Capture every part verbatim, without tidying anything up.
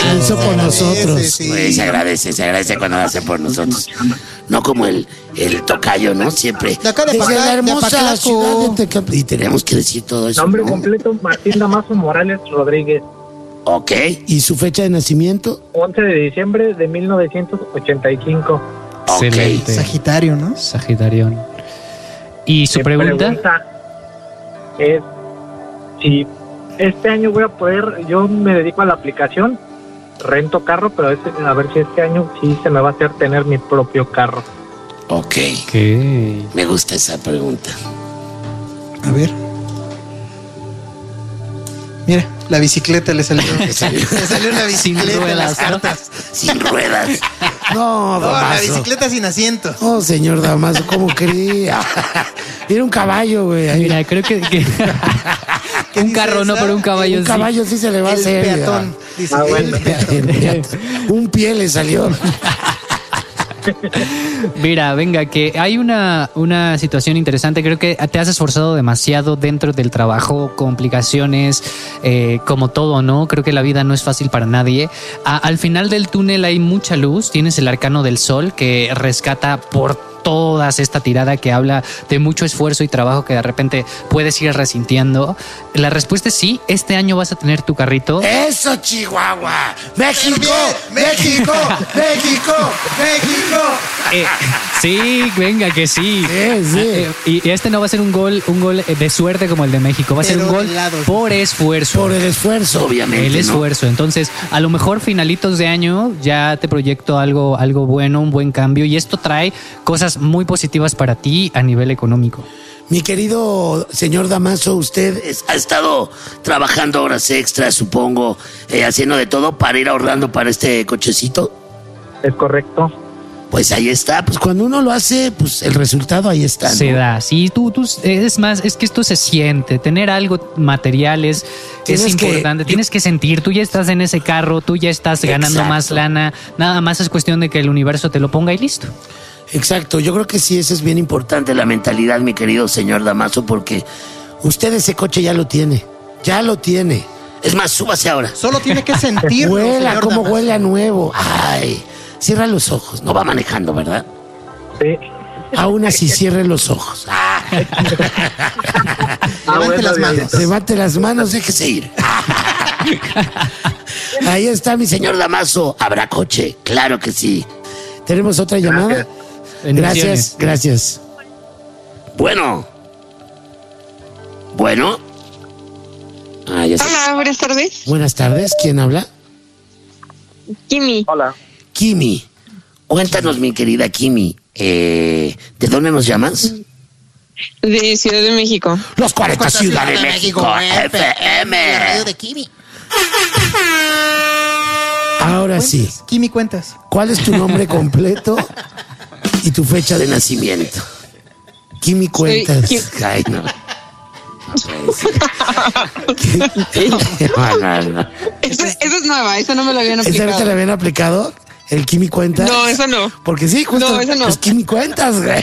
Lo hizo por nosotros. Sí. Pues se agradece, se agradece cuando lo hacen por nosotros. No como el, el tocayo, ¿no? Siempre. De acá de Desde Pacla- la de hermosa Paclaco. ciudad de Tecap- Y tenemos que decir todo eso. Nombre ¿no? completo, Martín Damaso Morales Rodríguez. Ok. ¿Y su fecha de nacimiento? once de diciembre de mil novecientos ochenta y cinco. Excelente. Sagitario, ¿no? Sagitarión. ¿Y su Mi pregunta? es si este año voy a poder, yo me dedico a la aplicación, rento carro, pero este- a ver si este año sí se me va a hacer tener mi propio carro. Ok. ¿Qué? Me gusta esa pregunta. A ver. Mira, la bicicleta le salió. Le salió la Sin bicicleta en las ruedas, ¿no? cartas. Sin ruedas. No, No, la Damaso. bicicleta sin asiento. Oh, señor Damaso, ¿cómo quería? Era un caballo, güey. ahí. Mira, creo que, que- ¿Qué un dice carro no, esa? pero un caballo Un sí. caballo sí se le va a El hacer. peatón. Dice, Ah, el bueno. peatón. Un pie le salió. Mira, venga, que hay una, una situación interesante. Creo que te has esforzado demasiado dentro del trabajo, complicaciones, eh, como todo, ¿no? Creo que la vida no es fácil para nadie. A- al final del túnel hay mucha luz. Tienes el arcano del sol que rescata por todas esta tirada que habla de mucho esfuerzo y trabajo que de repente puedes ir resintiendo. La respuesta es sí, este año vas a tener tu carrito. ¡Eso, Chihuahua! ¡México! Bien, ¡México! ¡México! ¡México! Eh, sí, venga, que sí. Sí, sí. Eh, y y este no va a ser un gol, un gol de suerte como el de México, va a ser Pero un gol de lado. por esfuerzo. Por el esfuerzo. Obviamente. El ¿no? esfuerzo. Entonces, a lo mejor finalitos de año ya te proyecto algo, algo bueno, un buen cambio. Y esto trae cosas muy positivas para ti a nivel económico. Mi querido señor Damaso, usted es- Ha estado trabajando horas extras, supongo, eh, haciendo de todo para ir ahorrando para este cochecito. ¿Es correcto? Pues ahí está. Pues pues cuando uno lo hace, pues el resultado ahí está, ¿no? Se da. Sí, tú, tú, es más, es que esto se siente. Tener algo material es, es Tienes que- importante. yo- Tienes que sentir. Tú ya estás en ese carro, tú ya estás ganando Exacto. más lana. Nada más es cuestión de que el universo te lo ponga y listo. Exacto, yo creo que sí, eso es bien importante. importante la mentalidad, mi querido señor Damaso, porque Usted ese coche ya lo tiene, ya lo tiene. es más, súbase ahora. Solo tiene que sentirlo. Huela, señor como Damaso. huele a nuevo. Ay, cierra los ojos. No va manejando, ¿verdad? Sí. Aún así, cierre los ojos. Ah, Ah, Levante bueno, las manos. Diosito. Levante las manos, déjese ir. Ahí está mi señor. señor Damaso, ¿habrá coche? Claro que sí. ¿Tenemos otra llamada? Gracias, gracias. Bueno. Bueno. Ah, ya sé. Hola, buenas tardes. Buenas tardes, ¿quién habla? Kimi, Hola. Kimi. Cuéntanos, mi querida Kimi. Eh, ¿De dónde nos llamas? de Ciudad de México. Los cuarenta Ciudad de México, F La radio M. de Kimi. Ahora sí, Cuentas, Kimi, cuentas. ¿cuál es tu nombre completo y tu fecha de De nacimiento? nacimiento. Kimi cuentas. Kim- Ay, no. No, no, no. Esa, esa es nueva, esa no me la habían ¿Esa vez te la aplicado. habían aplicado? ¿El Kimi cuentas? No, esa no. Porque sí, justo. No, esa no. Pues Kimi cuentas, güey.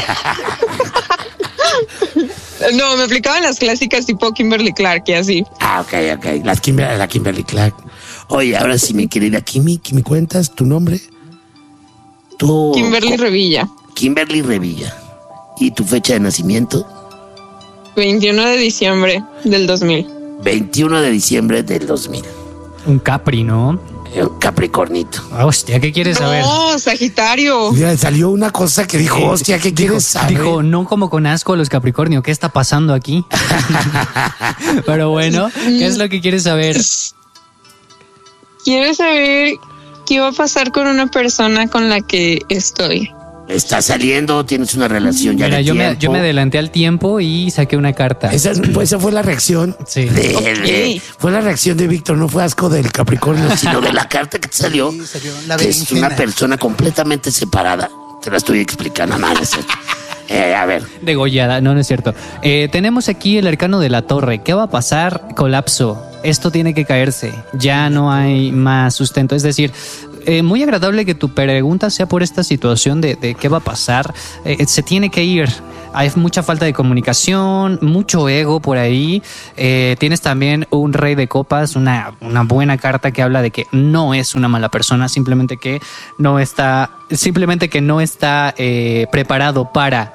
No, me aplicaban las clásicas tipo Kimberly Clark y así. Ah, ok, ok. Las Kimber, la Kimberly Clark. Oye, ahora sí, mi querida Kimi, Kimi cuentas, tu nombre. tú. Kimberly Revilla, Kimberly Revilla. ¿Y tu fecha de nacimiento? veintiuno de diciembre del dos mil. veintiuno de diciembre del dos mil. Un Capri, ¿no? Eh, Capricornito. Ah, hostia, ¿qué quieres saber? No, Sagitario. Mira, salió una cosa que dijo, hostia, ¿qué quieres saber? Dijo, no como con asco a los Capricornio, ¿qué está pasando aquí? Pero bueno, ¿qué es lo que quieres saber? Quiero saber qué va a pasar con una persona con la que estoy. ¿Estás saliendo? ¿Tienes una relación ya Mira, de yo me, tiempo? yo me adelanté al tiempo y saqué una carta. Esa, pues, esa fue la reacción. Sí. De, de- Fue la reacción de Víctor, no fue asco del Capricornio. sino de la carta que te salió, Sí, salió la que es berenjena. una persona completamente separada. Te la estoy explicando, no, no es cierto. Eh, a ver, Degollada, no, no es cierto. Eh, tenemos aquí el arcano de la torre. ¿Qué va a pasar? Colapso. Esto tiene que caerse. Ya no hay más sustento. Es decir, eh, muy agradable que tu pregunta sea por esta situación de, de qué va a pasar. Eh, se tiene que ir. Hay mucha falta de comunicación, mucho ego por ahí. Eh, tienes también un rey de copas, una, una buena carta que habla de que no es una mala persona, simplemente que no está, simplemente que no está eh, preparado para,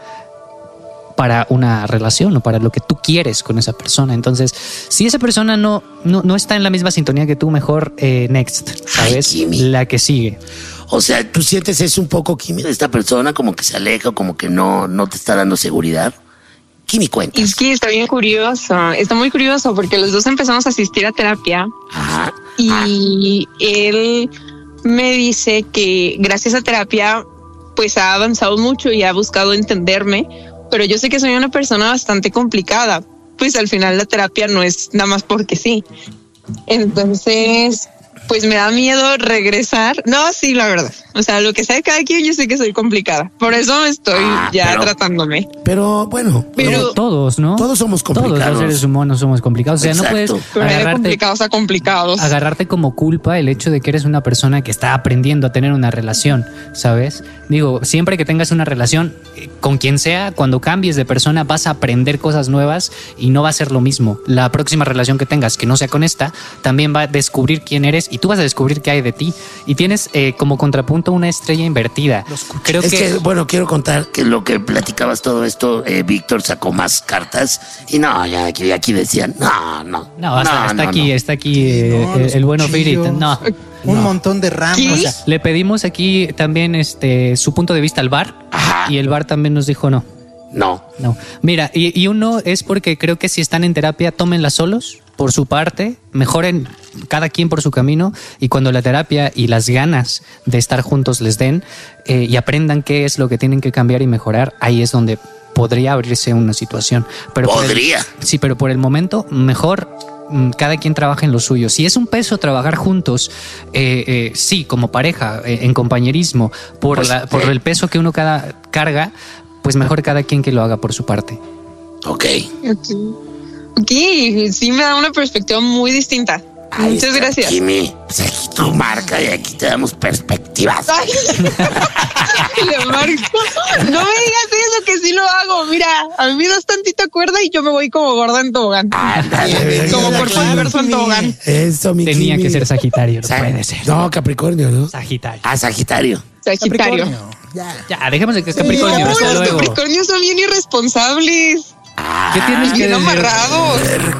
para una relación o para lo que tú quieres con esa persona. Entonces, si esa persona no, no, no está en la misma sintonía que tú, mejor eh, next, ¿sabes? Ay, Kimi. La que sigue. O sea, ¿tú sientes eso un poco, Kimi, de esta persona? Como que se aleja, como que no, no te está dando seguridad. Kimi, cuentas. Es que está bien curioso, está muy curioso porque los dos empezamos a asistir a terapia. Ajá. Y él me dice que gracias a terapia pues ha avanzado mucho y ha buscado entenderme, pero yo sé que soy una persona bastante complicada, pues al final la terapia no es nada más porque sí. Entonces, pues me da miedo regresar. No, sí, la verdad. O sea, lo que sea de cada quien, yo sé que soy complicada. Por eso estoy Ah, ya pero- tratándome. Pero bueno, Pero- pero Todos, ¿no? todos somos Todos complicados. los seres humanos somos complicados. O sea, no Exacto. puedes Pero hay de agarrarte, complicados a complicados. agarrarte como culpa el hecho de que eres una persona que está aprendiendo a tener una relación, ¿sabes? Digo, siempre que tengas una relación eh, con quien sea, cuando cambies de persona vas a aprender cosas nuevas y no va a ser lo mismo. La próxima relación que tengas, que no sea con esta, también va a descubrir quién eres y tú vas a descubrir qué hay de ti. Y tienes eh, como contrapunto una estrella invertida. Creo Es que, que, bueno, quiero contar Que lo que platicabas todo esto, eh, Víctor sacó más cartas y no, ya aquí, aquí decían, no, no. no, hasta, hasta no, aquí, no. está aquí eh, No, el, los el bueno Firit. cuchillos. No. Un no. montón de ramas. ¿Qué? O sea, Le pedimos aquí también este su punto de vista al bar Ajá. y el bar también nos dijo no. No. No. Mira, y, y uno es porque creo que si están en terapia, tómenla solos por su parte, mejoren cada quien por su camino y cuando la terapia y las ganas de estar juntos les den eh, y aprendan qué es lo que tienen que cambiar y mejorar, ahí es donde podría abrirse una situación. Pero por el- Podría. sí, pero por el momento, mejor mm, cada quien trabaja en lo suyo. Si es un peso trabajar juntos, eh, eh, sí, como pareja, eh, en compañerismo, por, Pues, la- por eh. el peso que uno cada, carga, pues mejor cada quien que lo haga por su parte. Ok. Ok. Ok, sí me da una perspectiva muy distinta. Ahí Muchas está, gracias. Kimi, pues aquí tu marca y aquí te damos perspectivas. Ay. Le marco. No me digas eso, que sí lo hago. Mira, a mí me das tantita cuerda y yo me voy como gorda en tobogán. Ándale. Como por universo en tobogán. Eso, mi Tenía Kimi. que ser Sagitario, no Sa- puede ser. No, Capricornio, ¿no? Sagitario. Ah, Sagitario. Sagitario. Ya, dejemos de que es Capricornio. No, hasta los luego. Capricornios son bien irresponsables. Ah, ¿Qué tienes que Bien decir? amarrados.